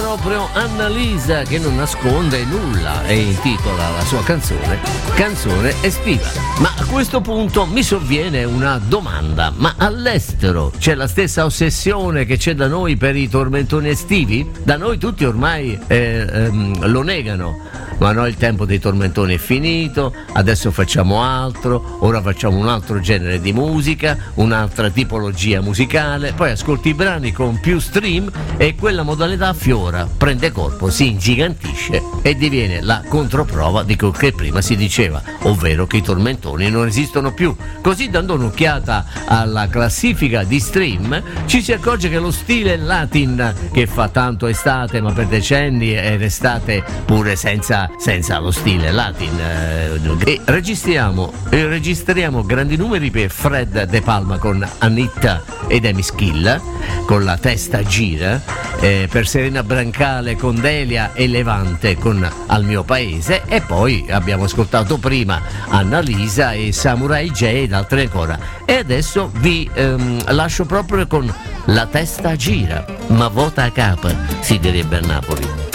proprio Annalisa, che non nasconde nulla e intitola la sua canzone Canzone estiva. Ma a questo punto mi sovviene una domanda: ma all'estero c'è la stessa ossessione che c'è da noi per i tormentoni estivi? Da noi tutti ormai lo negano. Ma no, il tempo dei tormentoni è finito, adesso facciamo altro, ora facciamo un altro genere di musica, un'altra tipologia musicale, poi ascolti i brani con più stream e quella modalità affiora, prende corpo, si ingigantisce e diviene la controprova di quel che prima si diceva, ovvero che i tormentoni non esistono più. Così, dando un'occhiata alla classifica di stream, ci si accorge che lo stile latin, che fa tanto estate ma per decenni è estate pure senza lo stile latin, e registriamo grandi numeri per Fred De Palma con Anita ed Emi Schilla con La testa gira, per Serena Brancale con Delia e Levante con Al mio paese, e poi abbiamo ascoltato prima Annalisa e Samurai J ed altre ancora, e adesso vi lascio proprio con La testa gira, ma vota a capa, si direbbe a Napoli.